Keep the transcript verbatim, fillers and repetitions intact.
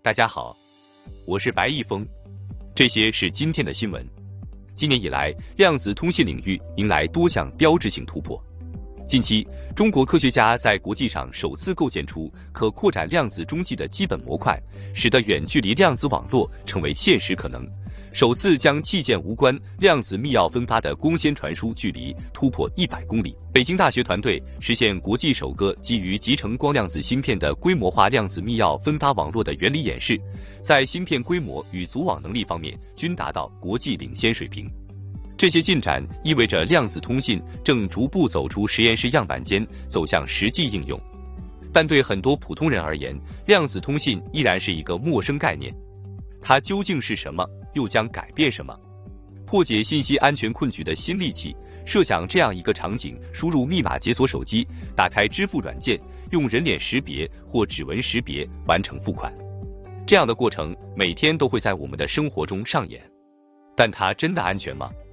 大家好，我是白毅峰，这些是今天的新闻。今年以来，量子通信领域迎来多项标志性突破。近期，中国科学家在国际上首次构建出可扩展量子中继的基本模块，使得远距离量子网络成为现实可能。首次将器件无关量子密钥分发的光纤传输距离突破一百公里。北京大学团队实现国际首个基于集成光量子芯片的规模化量子密钥分发网络的原理演示，在芯片规模与组网能力方面均达到国际领先水平。这些进展意味着量子通信正逐步走出实验室样板间，走向实际应用。但对很多普通人而言，量子通信依然是一个陌生概念。它究竟是什么？又将改变什么？破解信息安全困局的新利器。设想这样一个场景：输入密码解锁手机，打开支付软件，用人脸识别或指纹识别完成付款。这样的过程每天都会在我们的生活中上演。但它真的安全吗？